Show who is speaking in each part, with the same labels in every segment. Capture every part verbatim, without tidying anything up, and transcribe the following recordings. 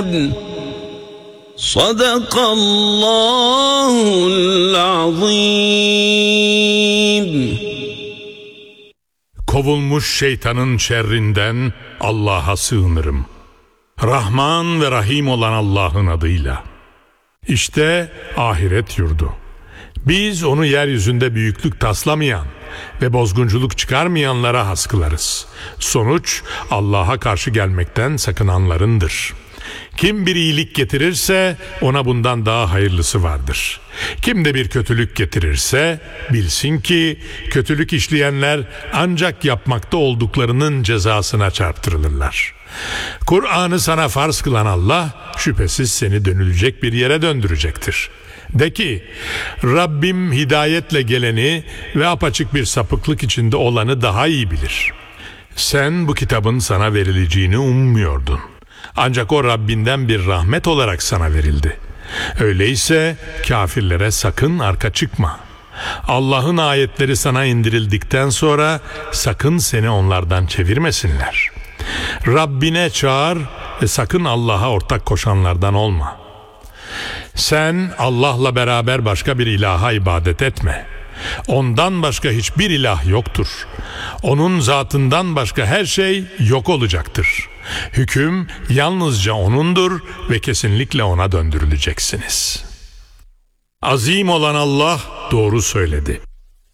Speaker 1: Sadakallahul azim.
Speaker 2: Kovulmuş şeytanın şerrinden Allah'a sığınırım. Rahman ve Rahim olan Allah'ın adıyla. İşte ahiret yurdu. Biz onu yeryüzünde büyüklük taslamayan ve bozgunculuk çıkarmayanlara has kılarız. Sonuç Allah'a karşı gelmekten sakınanlarındır. Kim bir iyilik getirirse ona bundan daha hayırlısı vardır. Kim de bir kötülük getirirse bilsin ki kötülük işleyenler ancak yapmakta olduklarının cezasına çarptırılırlar. Kur'an'ı sana farz kılan Allah şüphesiz seni dönülecek bir yere döndürecektir. De ki Rabbim hidayetle geleni ve apaçık bir sapıklık içinde olanı daha iyi bilir. Sen bu kitabın sana verileceğini ummuyordun. Ancak o Rabbinden bir rahmet olarak sana verildi. Öyleyse kafirlere sakın arka çıkma. Allah'ın ayetleri sana indirildikten sonra sakın seni onlardan çevirmesinler. Rabbine çağır ve sakın Allah'a ortak koşanlardan olma. Sen Allah'la beraber başka bir ilaha ibadet etme. Ondan başka hiçbir ilah yoktur. Onun zatından başka her şey yok olacaktır. Hüküm yalnızca O'nundur ve kesinlikle O'na döndürüleceksiniz. Azim olan Allah doğru söyledi.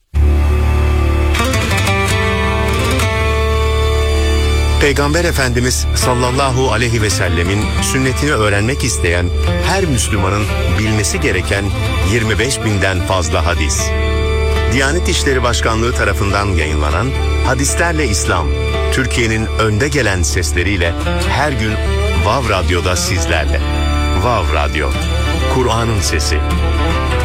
Speaker 3: Peygamber Efendimiz sallallahu aleyhi ve sellemin sünnetini öğrenmek isteyen her Müslümanın bilmesi gereken yirmi beş binden fazla hadis. Diyanet İşleri Başkanlığı tarafından yayınlanan Hadislerle İslam, Türkiye'nin önde gelen sesleriyle her gün Vav Radyo'da sizlerle. Vav Radyo, Kur'an'ın sesi.